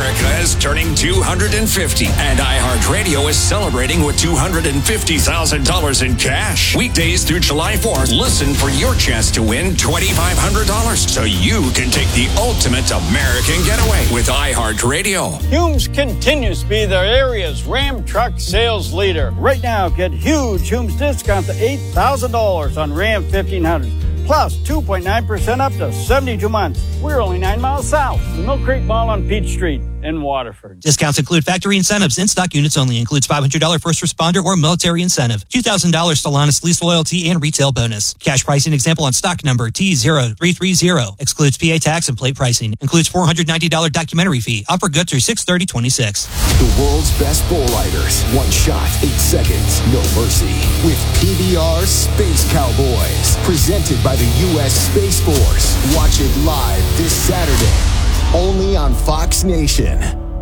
America is turning 250, and iHeartRadio is celebrating with $250,000 in cash. Weekdays through July 4th, listen for your chance to win $2,500 so you can take the ultimate American getaway with iHeartRadio. Humes continues to be their area's Ram truck sales leader. Right now, get huge Humes discount to $8,000 on Ram 1500. Plus 2.9% up to 72 months. We're only 9 miles south of the Mill Creek Mall on Peach Street in Waterford. Discounts include factory incentives. In-stock units only. Includes $500 first responder or military incentive. $2,000 Stellantis lease loyalty and retail bonus. Cash pricing example on stock number T0330. Excludes PA tax and plate pricing. Includes $490 documentary fee. Offer good through 6/30/26. The world's best bull riders. One shot, 8 seconds, no mercy. With PBR Space Cowboys. Presented by the U.S. Space Force. Watch it live this Saturday. Only on Fox Nation.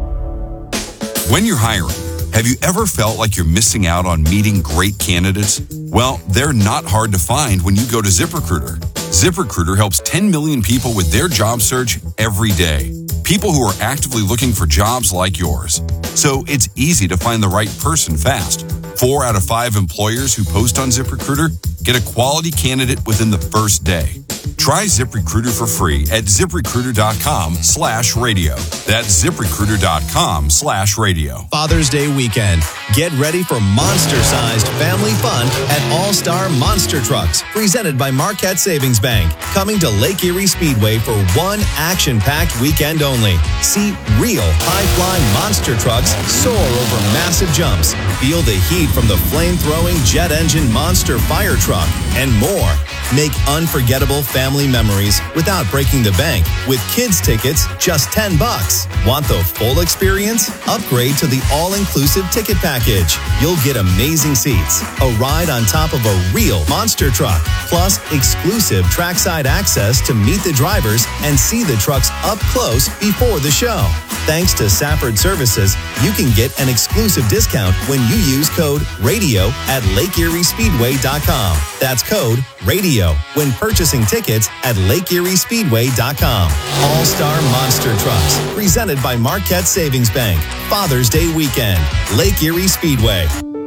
When you're hiring, have you ever felt like you're missing out on meeting great candidates? Well, they're not hard to find when you go to ZipRecruiter. ZipRecruiter helps 10 million people with their job search every day. People who are actively looking for jobs like yours. So it's easy to find the right person fast. 4 out of 5 employers who post on ZipRecruiter get a quality candidate within the first day. Try ZipRecruiter for free at ZipRecruiter.com/radio. That's ZipRecruiter.com/radio. Father's Day weekend. Get ready for monster-sized family fun at All-Star Monster Trucks, presented by Marquette Savings Bank. Coming to Lake Erie Speedway for one action-packed weekend only. See real high-flying monster trucks soar over massive jumps. Feel the heat from the flame-throwing jet engine monster fire truck, and more. Make unforgettable family memories without breaking the bank with kids tickets just $10. Want the full experience? Upgrade to the all-inclusive ticket package. You'll get amazing seats, a ride on top of a real monster truck, plus exclusive trackside access to meet the drivers and see the trucks up close before the show. Thanks to Safford Services, you can get an exclusive discount when you use code RADIO at LakeErieSpeedway.com. That's code RADIO when purchasing tickets at LakeErieSpeedway.com. All-Star Monster Trucks, presented by Marquette Savings Bank. Father's Day weekend, Lake Erie Speedway.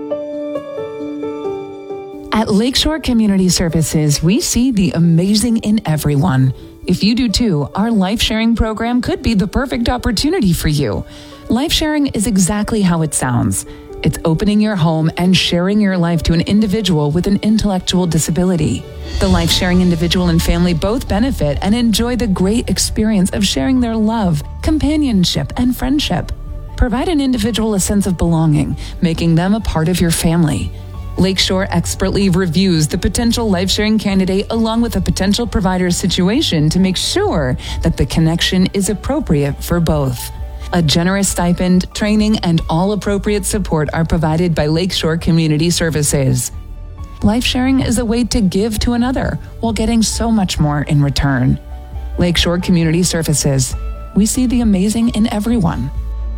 At Lakeshore Community Services, we see the amazing in everyone. If you do too, our life sharing program could be the perfect opportunity for you. Life sharing is exactly how it sounds. It's opening your home and sharing your life to an individual with an intellectual disability. The life-sharing individual and family both benefit and enjoy the great experience of sharing their love, companionship, and friendship. Provide an individual a sense of belonging, making them a part of your family. Lakeshore expertly reviews the potential life-sharing candidate along with a potential provider's situation to make sure that the connection is appropriate for both. A generous stipend, training, and all appropriate support are provided by Lakeshore Community Services. Life sharing is a way to give to another while getting so much more in return. Lakeshore Community Services. We see the amazing in everyone.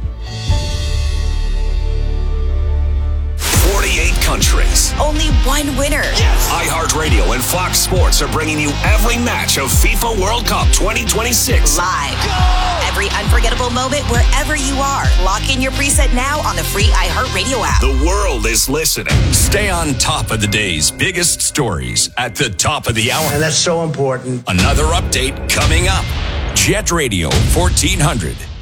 48 countries. Only one winner. Yes. iHeartRadio and Fox Sports are bringing you every match of FIFA World Cup 2026. Live. Go! Every unforgettable moment wherever you are. Lock in your preset now on the free iHeartRadio app. The world is listening. Stay on top of the day's biggest stories at the top of the hour. And that's so important. Another update coming up. Jet Radio 1400.